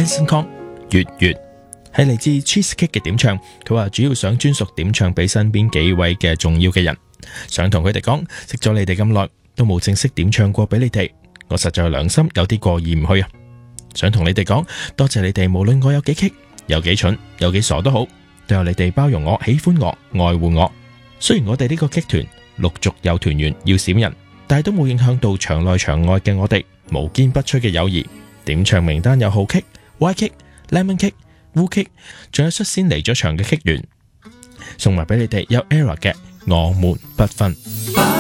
Anson Kong 月月係嚟自 Cheesecake 嘅點唱，佢話主要想專屬點唱俾身邊幾位嘅重要嘅人，想同佢哋講，識咗你哋咁耐都冇正式點唱過俾你哋，我實在良心有啲過意唔去啊！想同你哋講，多謝你哋，無論我有幾棘、有幾蠢、有幾傻都好，都有你哋包容我、喜歡我、愛護我。雖然我哋呢個激團陸續有團員要閃人，但係都冇影響到場內場外嘅我哋無堅不摧嘅友誼。點唱名單有好棘、歪棘、lemon cake、烏棘，仲有率先嚟咗場嘅棘員，送埋俾你哋有 ERROR 嘅我們不分。